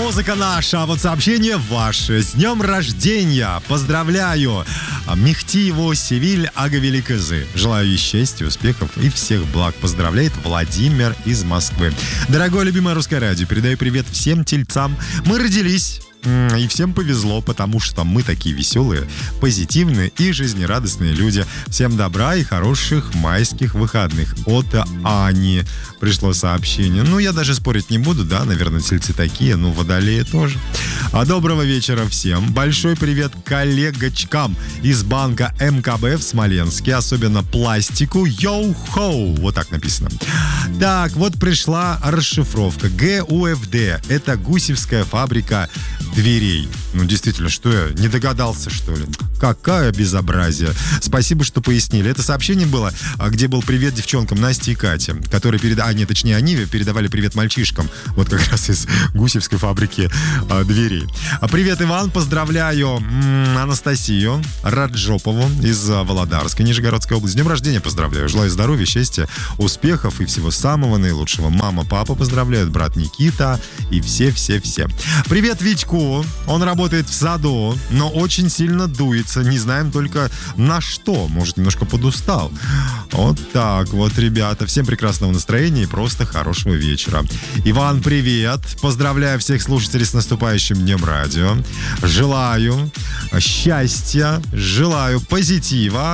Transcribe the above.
музыка наша, а вот сообщение ваше. С днем рождения! Поздравляю! Мехтиеву Севиль Агавеликызы. Желаю ей счастья, успехов и всех благ. Поздравляет Владимир из Москвы. Дорогое любимое русское радио, передаю привет всем тельцам. Мы родились. И всем повезло, потому что мы такие веселые, позитивные и жизнерадостные люди. Всем добра и хороших майских выходных. От Ани пришло сообщение. Ну, я даже спорить не буду, да, наверное, тельцы такие, ну, водолеи тоже. А доброго вечера всем. Большой привет коллегочкам из банка МКБ в Смоленске, особенно пластику. Йоу-хоу, вот так написано. Так, вот пришла расшифровка. ГУФД – это Гусевская фабрика дверей. Ну, действительно, что я, не догадался, что ли? Какое безобразие. Спасибо, что пояснили. Это сообщение было, где был привет девчонкам Насте и Кате, которые точнее, они передавали привет мальчишкам, вот как раз из Гусевской фабрики дверей. Привет, Иван, поздравляю Анастасию Раджопову из Володарска, Нижегородской области. С днем рождения поздравляю. Желаю здоровья, счастья, успехов и всего самого наилучшего. Мама, папа поздравляют, брат Никита и все-все-все. Привет Витьку. Он работает в саду, но очень сильно дуется. Не знаем только на что. Может, немножко подустал. Вот так вот, ребята. Всем прекрасного настроения и просто хорошего вечера. Иван, привет. Поздравляю всех слушателей с наступающим Днем Радио. Желаю счастья, желаю позитива.